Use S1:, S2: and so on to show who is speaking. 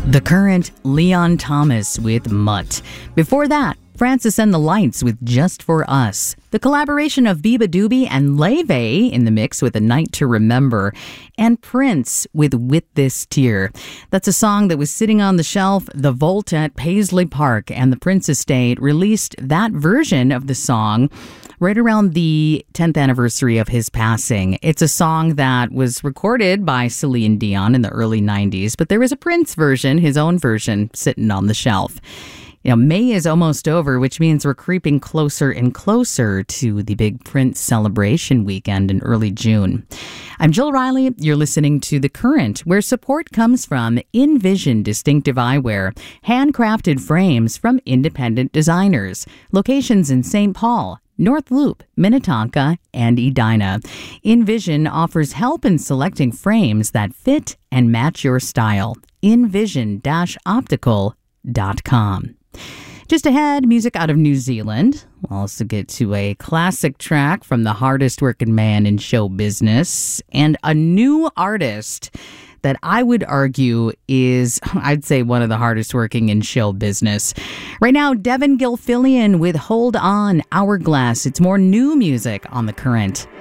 S1: The Current, Leon Thomas with Mutt. Before that, Francis and the Lights with Just For Us. The collaboration of Biba Doobie and Leve in the mix with A Night to Remember. And Prince with This Tear. That's a song that was sitting on the shelf. The Vault at Paisley Park and the Prince Estate released that version of the song right around the 10th anniversary of his passing. It's a song that was recorded by Celine Dion in the early 90s, but there was a Prince version, his own version, sitting on the shelf. You know, May is almost over, which means we're creeping closer and closer to the big Prince celebration weekend in early June. I'm Jill Riley. You're listening to The Current, where support comes from Envision Distinctive Eyewear, handcrafted frames from independent designers. Locations in St. Paul, North Loop, Minnetonka, and Edina. Envision offers help in selecting frames that fit and match your style. Envision-optical.com. Just ahead, music out of New Zealand. We'll also get to a classic track from the hardest working man in show business and a new artist that I would argue is, I'd say, one of the hardest working in show business. Right now, Devin Gilfillian with Hold On, Hourglass. It's more new music on The Current.